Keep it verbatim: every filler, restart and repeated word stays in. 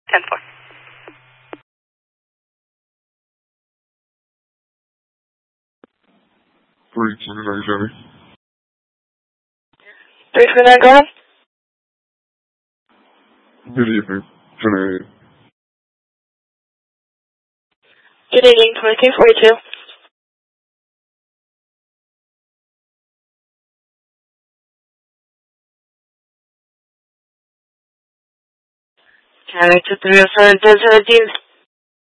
ten four. three twenty-nine, Jenny. three twenty-nine, go ahead. Good evening, Jenny. Good evening, twenty-three forty-two. County two three oh seven, ten seventeen.